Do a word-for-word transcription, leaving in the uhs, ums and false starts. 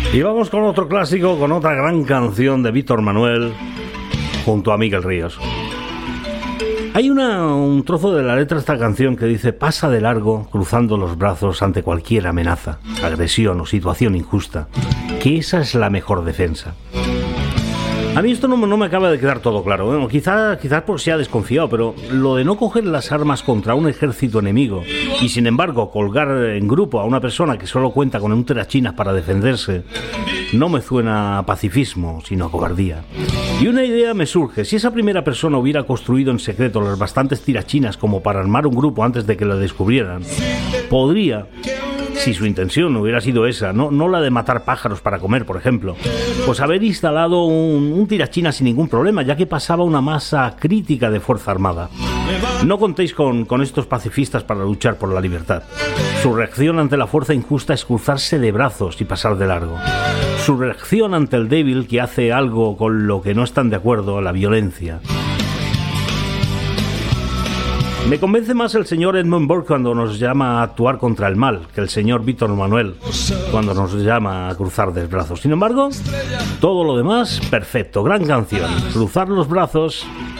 Y vamos con otro clásico, con otra gran canción de Víctor Manuel junto a Miguel Ríos. Hay una, un trozo de la letra de esta canción que dice: pasa de largo cruzando los brazos ante cualquier amenaza, agresión o situación injusta, que esa es la mejor defensa. A mí esto no, no me acaba de quedar todo claro. Bueno, quizás quizás por si ha desconfiado, pero lo de no coger las armas contra un ejército enemigo y sin embargo colgar en grupo a una persona que solo cuenta con un tirachinas para defenderse, no me suena a pacifismo, sino a cobardía. Y una idea me surge: si esa primera persona hubiera construido en secreto las bastantes tirachinas como para armar un grupo antes de que lo descubrieran, podría, si su intención hubiera sido esa, no, no la de matar pájaros para comer, por ejemplo, pues haber instalado un, un tirachina sin ningún problema, ya que pasaba una masa crítica de fuerza armada. No contéis con, con estos pacifistas para luchar por la libertad. Su reacción ante la fuerza injusta es cruzarse de brazos y pasar de largo. Su reacción ante el débil que hace algo con lo que no están de acuerdo, la violencia. Me convence más el señor Edmund Burke cuando nos llama a actuar contra el mal que el señor Víctor Manuel cuando nos llama a cruzar de brazos. Sin embargo, todo lo demás, perfecto, gran canción. Cruzar los brazos